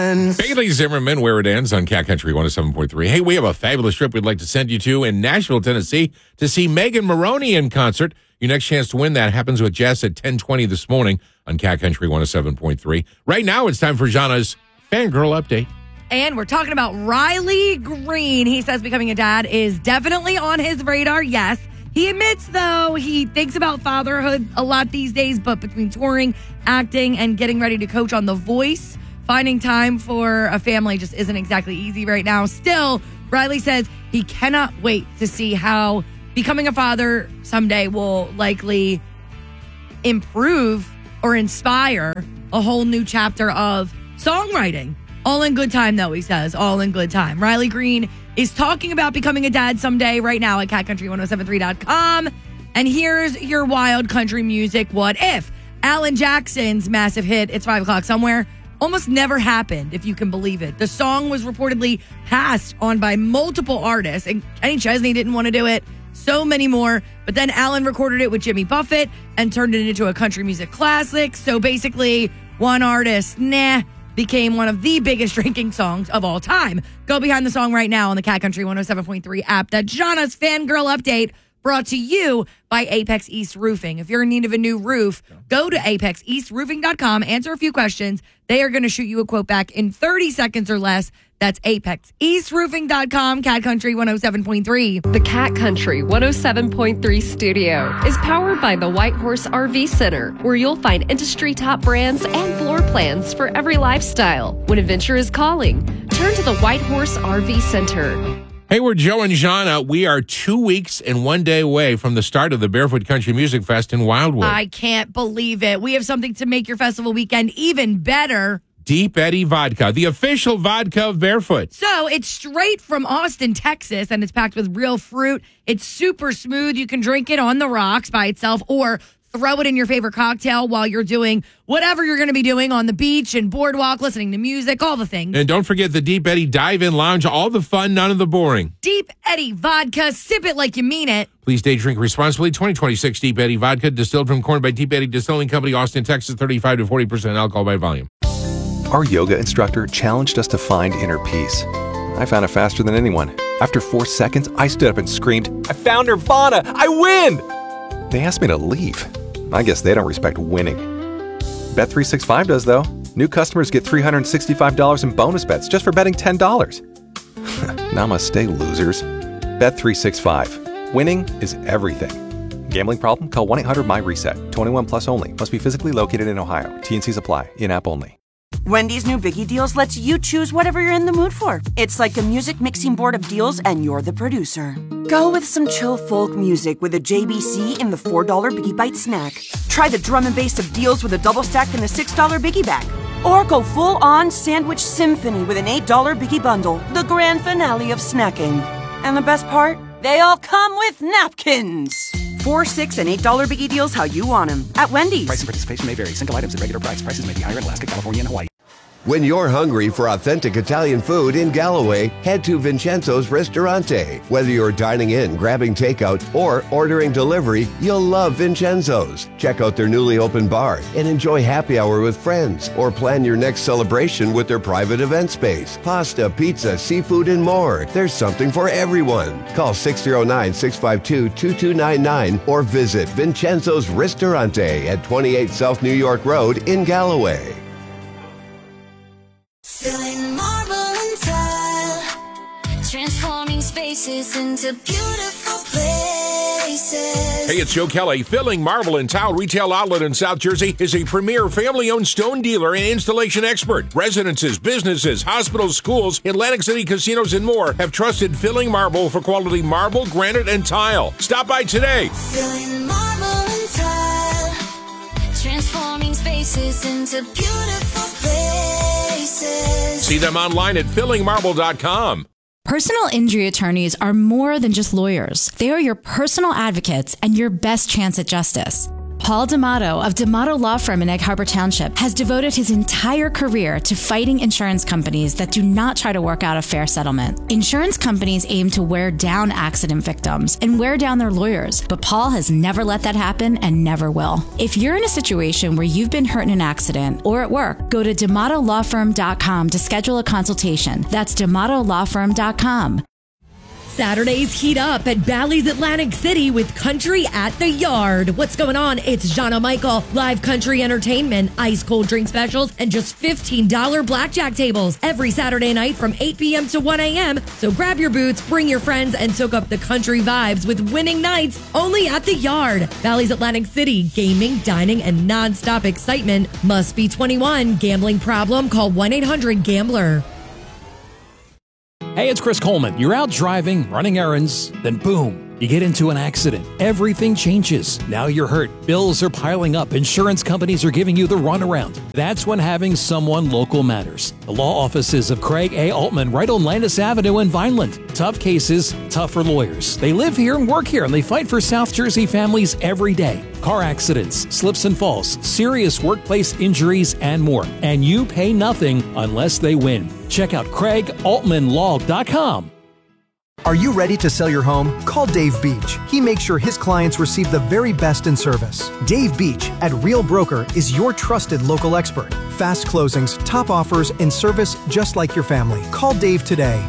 ends. Bailey Zimmerman, Where It Ends on Cat Country 107.3. Hey, we have a fabulous trip we'd like to send you to in Nashville, Tennessee to see Megan Maroney in concert. Your next chance to win that happens with Jess at 10:20 this morning on Cat Country 107.3. Right now, it's time for Jana's Fangirl Update. And we're talking about Riley Green. He says becoming a dad is definitely on his radar, yes. He admits, though, he thinks about fatherhood a lot these days, but between touring, acting, and getting ready to coach on The Voice, finding time for a family just isn't exactly easy right now. Still, Riley says he cannot wait to see how becoming a father someday will likely improve or inspire a whole new chapter of songwriting. All in good time, though, he says. All in good time. Riley Green is talking about becoming a dad someday right now at catcountry1073.com. And here's your wild country music. What if? Alan Jackson's massive hit, It's 5 O'Clock Somewhere, almost never happened, if you can believe it. The song was reportedly passed on by multiple artists, and Kenny Chesney didn't want to do it. So many more. But then Alan recorded it with Jimmy Buffett and turned it into a country music classic. So basically, one artist, became one of the biggest drinking songs of all time. Go behind the song right now on the Cat Country 107.3 app. That's Jana's Fangirl Update, brought to you by Apex East Roofing. If you're in need of a new roof, go to apexeastroofing.com, answer a few questions. They are going to shoot you a quote back in 30 seconds or less. That's apexeastroofing.com, Cat Country 107.3. The Cat Country 107.3 studio is powered by the White Horse RV Center, where you'll find industry top brands and floor plans for every lifestyle. When adventure is calling, turn to the White Horse RV Center. Hey, we're Joe and Jana. We are 2 weeks and 1 day away from the start of the Barefoot Country Music Fest in Wildwood. I can't believe it. We have something to make your festival weekend even better. Deep Eddy Vodka, the official vodka of Barefoot. So it's straight from Austin, Texas, and it's packed with real fruit. It's super smooth. You can drink it on the rocks by itself or throw it in your favorite cocktail while you're doing whatever you're going to be doing on the beach and boardwalk, listening to music, all the things. And don't forget the Deep Eddy Dive-In Lounge, all the fun, none of the boring. Deep Eddy Vodka, sip it like you mean it. Please stay drink responsibly. 2026 Deep Eddy Vodka, distilled from corn by Deep Eddy Distilling Company, Austin, Texas, 35 to 40% alcohol by volume. Our yoga instructor challenged us to find inner peace. I found it faster than anyone. After 4 seconds, I stood up and screamed, "I found Nirvana! I win!" They asked me to leave. I guess they don't respect winning. Bet365 does, though. New customers get $365 in bonus bets just for betting $10. Namaste, losers. Bet365. Winning is everything. Gambling problem? Call 1-800-MY-RESET. 21 plus only. Must be physically located in Ohio. T&Cs apply. In-app only. Wendy's new Biggie Deals lets you choose whatever you're in the mood for. It's like a music mixing board of deals, and you're the producer. Go with some chill folk music with a JBC in the $4 Biggie Bite snack. Try the drum and bass of deals with a double stack in the $6 Biggie bag. Or go full-on sandwich symphony with an $8 Biggie bundle, the grand finale of snacking. And the best part? They all come with napkins. $4, $6, and $8 Biggie Deals how you want them at Wendy's. Price and participation may vary. Single items at regular price. Prices may be higher in Alaska, California, and Hawaii. When you're hungry for authentic Italian food in Galloway, head to Vincenzo's Ristorante. Whether you're dining in, grabbing takeout, or ordering delivery, you'll love Vincenzo's. Check out their newly opened bar and enjoy happy hour with friends, or plan your next celebration with their private event space. Pasta, pizza, seafood, and more. There's something for everyone. Call 609-652-2299 or visit Vincenzo's Ristorante at 28 South New York Road in Galloway. Filling marble and tile, transforming spaces into beautiful places. Hey, it's Joe Kelly. Filling Marble and Tile Retail Outlet in South Jersey is a premier family-owned stone dealer and installation expert. Residences, businesses, hospitals, schools, Atlantic City casinos, and more have trusted Filling Marble for quality marble, granite, and tile. Stop by today. Filling marble and tile, transforming spaces into beautiful places. See them online at fillingmarble.com. Personal injury attorneys are more than just lawyers. They are your personal advocates and your best chance at justice. Paul D'Amato of D'Amato Law Firm in Egg Harbor Township has devoted his entire career to fighting insurance companies that do not try to work out a fair settlement. Insurance companies aim to wear down accident victims and wear down their lawyers, but Paul has never let that happen and never will. If you're in a situation where you've been hurt in an accident or at work, go to D'AmatoLawFirm.com to schedule a consultation. That's D'AmatoLawFirm.com. Saturdays heat up at Bally's Atlantic City with Country at the Yard. What's going on? It's Jana Michael, live country entertainment, ice cold drink specials, and just $15 blackjack tables every Saturday night from 8 p.m. to 1 a.m. So grab your boots, bring your friends, and soak up the country vibes with winning nights only at the Yard. Bally's Atlantic City, gaming, dining, and nonstop excitement. Must be 21. Gambling problem? Call 1-800-GAMBLER. Hey, it's Chris Coleman. You're out driving, running errands, then boom, you get into an accident. Everything changes. Now you're hurt. Bills are piling up. Insurance companies are giving you the runaround. That's when having someone local matters. The law offices of Craig A. Altman right on Landis Avenue in Vineland. Tough cases, tougher lawyers. They live here and work here, and they fight for South Jersey families every day. Car accidents, slips and falls, serious workplace injuries, and more. And you pay nothing unless they win. Check out CraigAltmanLaw.com. Are you ready to sell your home? Call Dave Beach. He makes sure his clients receive the very best in service. Dave Beach at Real Broker is your trusted local expert. Fast closings, top offers, and service just like your family. Call Dave today,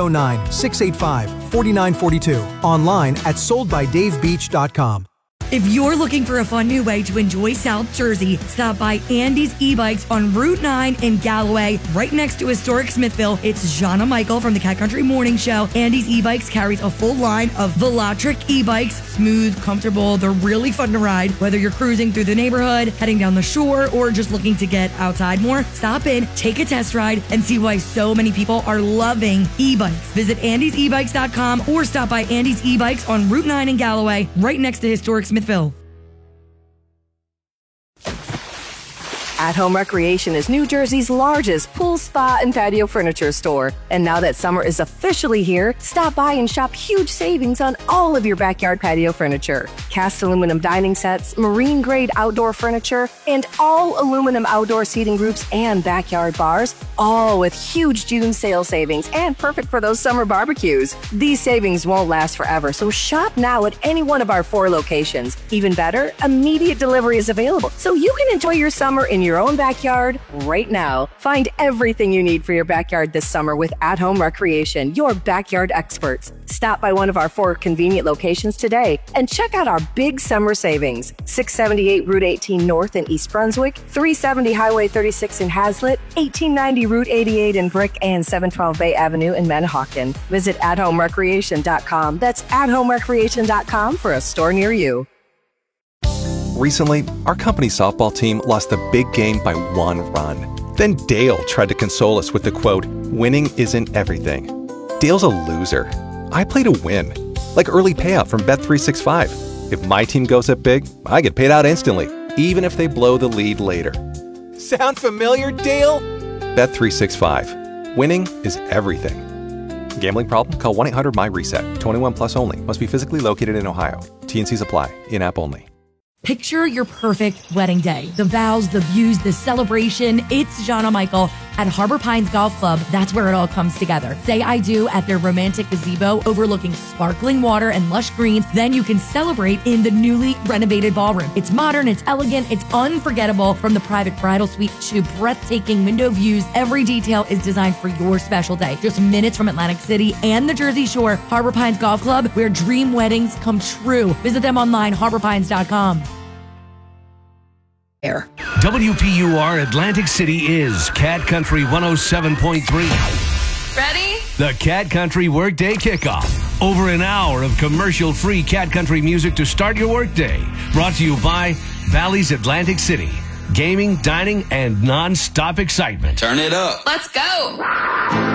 609-685-4942. Online at soldbydavebeach.com. If you're looking for a fun new way to enjoy South Jersey, stop by Andy's E-Bikes on Route 9 in Galloway, right next to historic Smithville. It's Jana Michael from the Cat Country Morning Show. Andy's E-Bikes carries a full line of Velotric e-bikes, smooth, comfortable. They're really fun to ride. Whether you're cruising through the neighborhood, heading down the shore, or just looking to get outside more, stop in, take a test ride, and see why so many people are loving e-bikes. Visit andysebikes.com or stop by Andy's E-Bikes on Route 9 in Galloway, right next to historic Smithville. At Home Recreation is New Jersey's largest pool, spa, and patio furniture store. And now that summer is officially here, stop by and shop huge savings on all of your backyard patio furniture. Cast aluminum dining sets, marine-grade outdoor furniture, and all aluminum outdoor seating groups and backyard bars, all with huge June sale savings and perfect for those summer barbecues. These savings won't last forever, so shop now at any one of our 4 locations. Even better, immediate delivery is available, so you can enjoy your summer in your own backyard right now. Find everything you need for your backyard this summer with At Home Recreation, your backyard experts. Stop by one of our 4 convenient locations today and check out our big summer savings. 678 Route 18 North in East Brunswick, 370 Highway 36 in Hazlet, 1890 Route 88 in Brick, and 712 Bay Avenue in Manahawkin. Visit AtHomeRecreation.com. That's AtHomeRecreation.com for a store near you. Recently, our company softball team lost the big game by 1 run. Then Dale tried to console us with the quote, "Winning isn't everything." Dale's a loser. I play to win, like early payout from Bet365. If my team goes up big, I get paid out instantly, even if they blow the lead later. Sound familiar, Dale? Bet365. Winning is everything. Gambling problem? Call 1-800-MY-RESET. 21 plus only. Must be physically located in Ohio. T&Cs apply. In-app only. Picture your perfect wedding day. The vows, the views, the celebration. It's Jana Michael at Harbor Pines Golf Club. That's where it all comes together. Say I do at their romantic gazebo overlooking sparkling water and lush greens. Then you can celebrate in the newly renovated ballroom. It's modern, it's elegant, it's unforgettable. From the private bridal suite to breathtaking window views, every detail is designed for your special day. Just minutes from Atlantic City and the Jersey Shore, Harbor Pines Golf Club, where dream weddings come true. Visit them online, harborpines.com. WPUR Atlantic City is Cat Country 107.3. Ready? The Cat Country Workday Kickoff. Over an hour of commercial-free Cat Country music to start your workday. Brought to you by Bally's Atlantic City. Gaming, dining, and non-stop excitement. Turn it up. Let's go.